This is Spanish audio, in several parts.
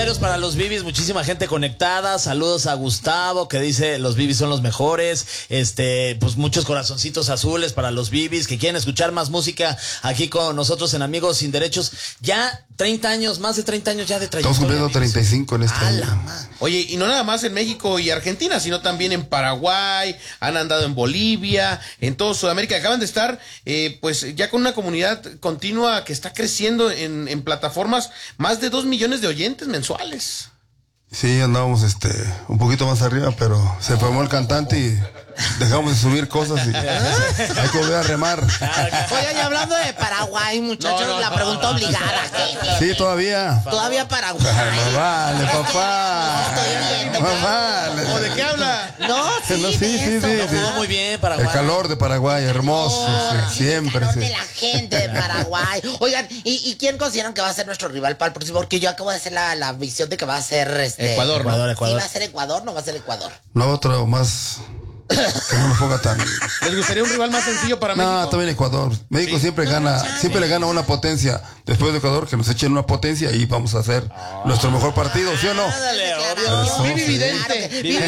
comentarios para los Bibis, muchísima gente conectada. Saludos a Gustavo, que dice los Bibis son los mejores. Pues muchos corazoncitos azules para los Bibis que quieren escuchar más música aquí con nosotros en Amigos Sin Derechos. Ya 30 años, más de 30 años ya de trayectoria. Estamos cumpliendo 35 en este año. Oye, y no nada más en México y Argentina, sino también en Paraguay, han andado en Bolivia, en toda Sudamérica. Acaban de estar, pues ya con una comunidad continua que está creciendo en plataformas, más de 2 millones de oyentes mensuales. Sí, andábamos un poquito más arriba, pero se formó el cantante y dejamos de subir cosas y hay que volver a remar. Oye, y hablando de Paraguay, muchachos, la pregunta obligada. Sí, todavía. Todavía Paraguay. No vale, papá. No vale. ¿O de qué habla? No, sí, No, sí. Muy bien, Paraguay. El calor de Paraguay, hermoso, sí, siempre. El calor Sí. de la gente de Paraguay. Oigan, ¿y quién consideran que va a ser nuestro rival para el próximo? Porque yo acabo de hacer la visión de que va a ser Ecuador, ¿no? ¿Sí va a ser Ecuador? ¿No va a ser Ecuador? No, otro más que no me ponga tan. ¿Les gustaría un rival más sencillo para México? No, también Ecuador. México siempre gana, siempre le gana una potencia. Después de Ecuador, que nos echen una potencia y vamos a hacer nuestro mejor partido, ¿sí o no? Ándale, Eso, Vivi sí. Vidente.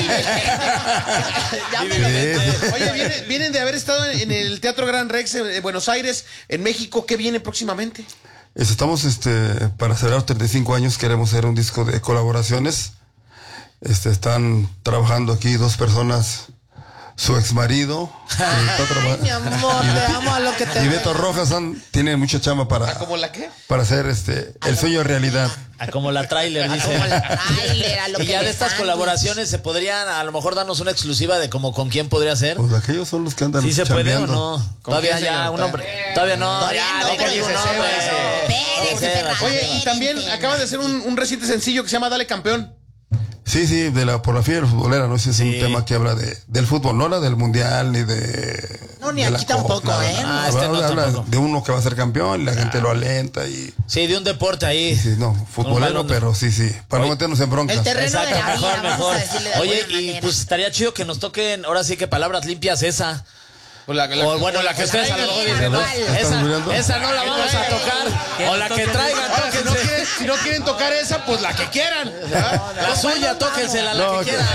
Ya me lo Sí. Oye, vienen de haber estado en el Teatro Gran Rex en Buenos Aires, en México. ¿Qué viene próximamente? Estamos, para celebrar 35 años, queremos hacer un disco de colaboraciones. Están trabajando aquí 2 personas, su ex marido. Ay, mi amor, te amo a lo que te Y Beto Rojas tiene mucha chamba ¿Cómo la qué? para hacer el sueño realidad. Como la trailer, dice. como la trailer, a lo Y que ya de me estas sale. colaboraciones se podrían a lo mejor darnos una exclusiva de como con quién podría ser. Pues aquellos son los que andan ¿Sí se puede o chambeando. no? Todavía quién, ya señor? un hombre. Todavía no. Todavía Ya, no, deja pero que dice un hombre. Espérese, Fernando. Oye, y también acaban de hacer un reciente sencillo que se llama Dale Campeón. Sí, por la fiebre futbolera, ¿no? Ese es Sí. un tema que habla del fútbol, no habla del mundial ni de. No, ni de aquí la tampoco, Copa, ¿eh? Ah, habla tampoco. de uno que va a ser campeón y la gente lo alenta y. Sí, de un deporte ahí. Sí, no, futbolero, balón. pero sí, para no meternos en broncas. El terreno de la vida, vamos a decirle de Oye, buena y manera. pues estaría chido que nos toquen, ahora sí que palabras limpias esa. O la que ustedes a lo mejor dicen, ¿no? ¿Estás muriendo? Esa no la vamos a tocar. O la que traigan, Ahora, tóquense. si no quieren tocar esa, pues la que quieran. La suya, tóquensela, la No, que que- quieran.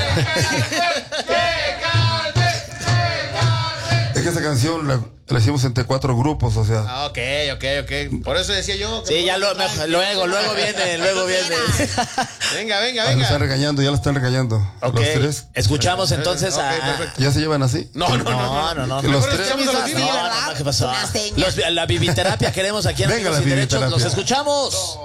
Es que esa canción la hicimos entre 4 grupos, o sea. Ah, ok. Por eso decía yo. Sí, ya luego viene. Venga. Ya la están regañando. Ok, Los 3. escuchamos entonces Ok, a... perfecto. ¿Ya se llevan así? No. Que No. los Mejor 3. escuchamos a los Bibis. ¿Qué pasó? Una seña. La bibiterapia queremos aquí en Venga, Amigos la Sin Derechos. bibiterapia. Los escuchamos.